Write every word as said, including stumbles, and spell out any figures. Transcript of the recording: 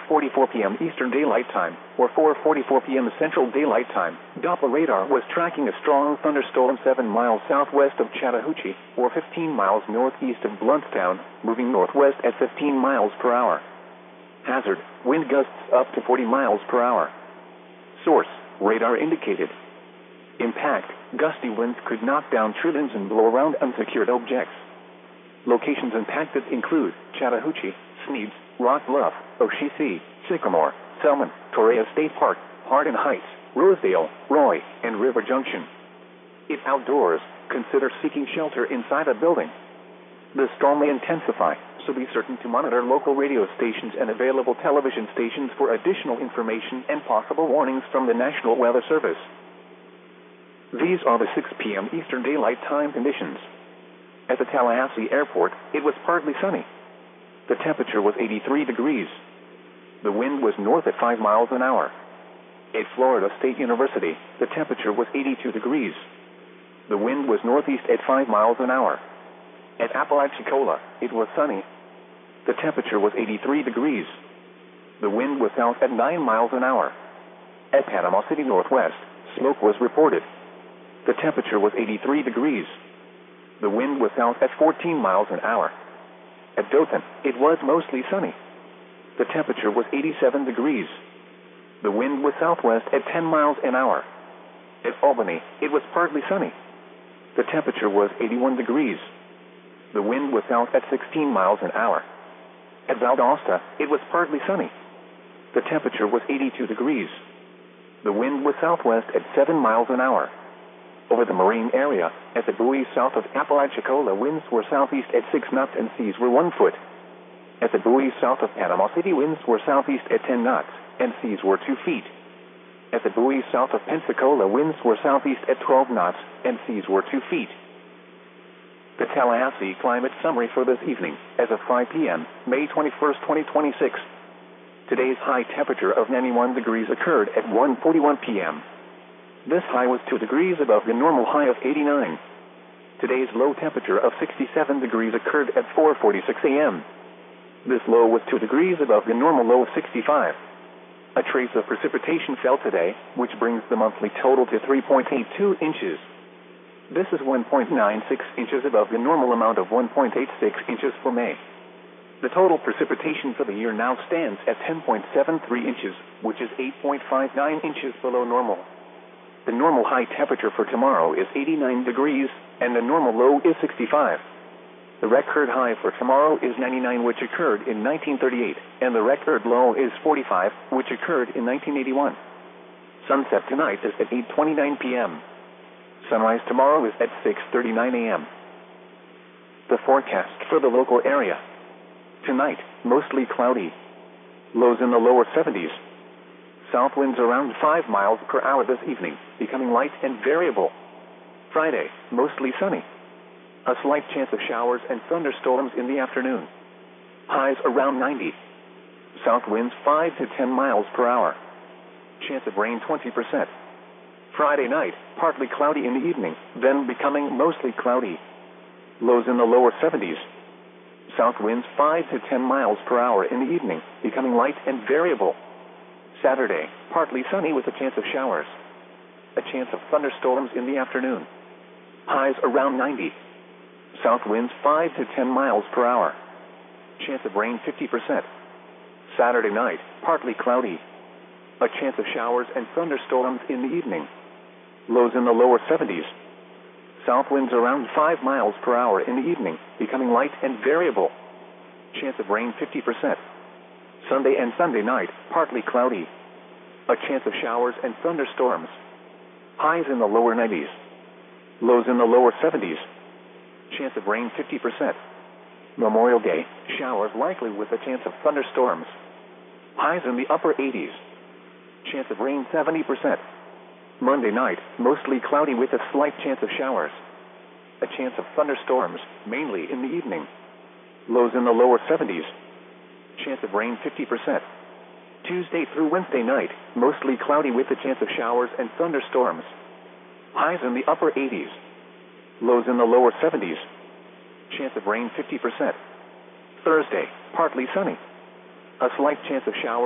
forty-four p m Eastern Daylight Time, or four forty-four p m Central Daylight Time, Doppler radar was tracking a strong thunderstorm seven miles southwest of Chattahoochee, or fifteen miles northeast of Bluntstown, moving northwest at fifteen miles per hour. Hazard, wind gusts up to forty miles per hour. Source, radar indicated. Impact, gusty winds could knock down trillions and blow around unsecured objects. Locations impacted include Chattahoochee, Sneads, Rock Bluff, Oshisi, Sycamore, Selman, Torreya State Park, Hardin Heights, Rosedale, Roy, and River Junction. If outdoors, consider seeking shelter inside a building. The storm may intensify, so be certain to monitor local radio stations and available television stations for additional information and possible warnings from the National Weather Service. These are the six p m Eastern Daylight Time conditions. At the Tallahassee Airport, it was partly sunny. The temperature was eighty-three degrees. The wind was north at five miles an hour. At Florida State University, the temperature was eighty-two degrees. The wind was northeast at five miles an hour. At Apalachicola, it was sunny. The temperature was eighty-three degrees. The wind was south at nine miles an hour. At Panama City Northwest, smoke was reported. The temperature was eighty-three degrees. The wind was south at fourteen miles an hour. At Dothan, it was mostly sunny. The temperature was eighty-seven degrees. The wind was southwest at ten miles an hour. At Albany, it was partly sunny. The temperature was eighty-one degrees. The wind was south at sixteen miles an hour. At Valdosta, it was partly sunny. The temperature was eighty-two degrees. The wind was southwest at seven miles an hour. Over the marine area, at the buoys south of Apalachicola, winds were southeast at six knots and seas were one foot. At the buoys south of Panama City, winds were southeast at ten knots and seas were two feet. At the buoys south of Pensacola, winds were southeast at twelve knots and seas were two feet. The Tallahassee climate summary for this evening, as of five p m, May twenty-first, twenty twenty-six. Today's high temperature of ninety-one degrees occurred at one forty-one p m This high was two degrees above the normal high of eighty-nine. Today's low temperature of sixty-seven degrees occurred at four forty-six a m This low was two degrees above the normal low of sixty-five. A trace of precipitation fell today, which brings the monthly total to three point eight two inches. This is one point nine six inches above the normal amount of one point eight six inches for May. The total precipitation for the year now stands at ten point seven three inches, which is eight point five nine inches below normal. The normal high temperature for tomorrow is eighty-nine degrees, and the normal low is sixty-five. The record high for tomorrow is ninety-nine, which occurred in nineteen thirty-eight, and the record low is forty-five, which occurred in nineteen eighty-one. Sunset tonight is at eight twenty-nine p m Sunrise tomorrow is at six thirty-nine a m The forecast for the local area. Tonight, mostly cloudy. Lows in the lower seventies. South winds around five miles per hour this evening, becoming light and variable. Friday, mostly sunny. A slight chance of showers and thunderstorms in the afternoon. Highs around ninety. South winds five to ten miles per hour. Chance of rain twenty percent. Friday night, partly cloudy in the evening, then becoming mostly cloudy. Lows in the lower seventies. South winds five to ten miles per hour in the evening, becoming light and variable. Saturday, partly sunny with a chance of showers. A chance of thunderstorms in the afternoon. Highs around ninety. South winds five to ten miles per hour. Chance of rain fifty percent. Saturday night, partly cloudy. A chance of showers and thunderstorms in the evening. Lows in the lower seventies. South winds around five miles per hour in the evening, becoming light and variable. Chance of rain fifty percent. Sunday and Sunday night, partly cloudy. A chance of showers and thunderstorms. Highs in the lower nineties. Lows in the lower seventies. Chance of rain fifty percent. Memorial Day, showers likely with a chance of thunderstorms. Highs in the upper eighties. Chance of rain seventy percent. Monday night, mostly cloudy with a slight chance of showers. A chance of thunderstorms, mainly in the evening. Lows in the lower seventies. Chance of rain fifty percent. Tuesday through Wednesday night, mostly cloudy with a chance of showers and thunderstorms. Highs in the upper eighties. Lows in the lower seventies. Chance of rain fifty percent. Thursday, partly sunny. A slight chance of showers.